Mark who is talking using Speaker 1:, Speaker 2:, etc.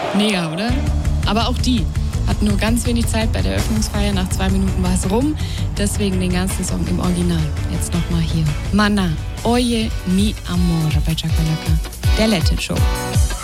Speaker 1: Mega, oder? Aber auch die hat nur ganz wenig Zeit bei der Eröffnungsfeier. Nach 2 Minuten war es rum. Deswegen den ganzen Song im Original. Jetzt nochmal hier. Maná, Oye mi amor bei Chakalaka. Der Let It Show.